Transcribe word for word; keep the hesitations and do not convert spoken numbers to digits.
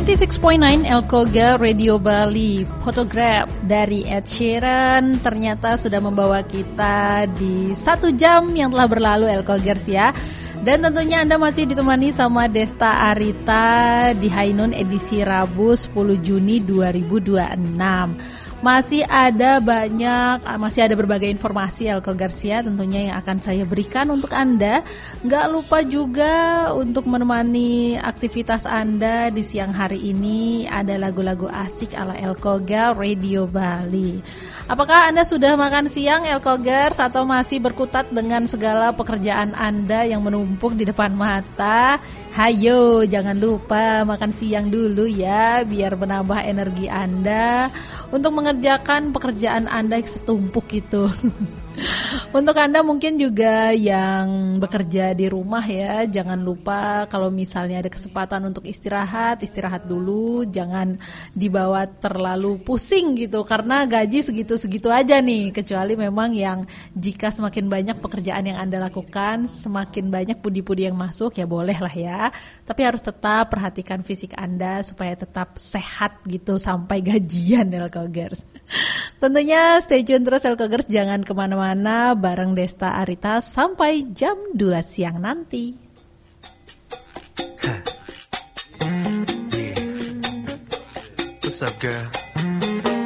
sembilan puluh enam koma sembilan Elkoga Radio Bali. Photograph dari Ed Sheeran ternyata sudah membawa kita di satu jam yang telah berlalu Elkogers ya. Dan tentunya Anda masih ditemani sama Desta Arita di High Noon edisi Rabu sepuluh Juni dua ribu dua puluh enam. Masih ada banyak, masih ada berbagai informasi Elko Garcia tentunya yang akan saya berikan untuk Anda. Nggak lupa juga untuk menemani aktivitas Anda di siang hari ini ada lagu-lagu asik ala Elkoga Radio Bali. Apakah Anda sudah makan siang Elkogers atau masih berkutat dengan segala pekerjaan Anda yang menumpuk di depan mata? Hayo, jangan lupa makan siang dulu ya biar menambah energi Anda untuk mengerjakan pekerjaan Anda yang setumpuk itu. Untuk Anda mungkin juga yang bekerja di rumah ya, jangan lupa kalau misalnya ada kesempatan untuk istirahat, istirahat dulu, jangan dibawa terlalu pusing gitu karena gaji segitu-segitu aja nih, kecuali memang yang jika semakin banyak pekerjaan yang Anda lakukan, semakin banyak pudi-pudi yang masuk ya boleh lah ya, tapi harus tetap perhatikan fisik Anda supaya tetap sehat gitu sampai gajian Elkogers. Tentunya stay tune terus Elkogers, jangan kemana-mana bareng Desta Arita sampai jam dua siang nanti. Yeah. What's up, girl?